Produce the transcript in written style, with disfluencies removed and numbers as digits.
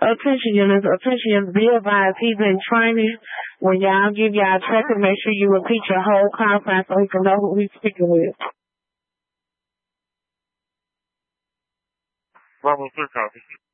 Attention units, attention, be advised, he's in training. When y'all give y'all check-in, make sure you repeat your whole conference so he can know who he's speaking with. Bravo 3 copy.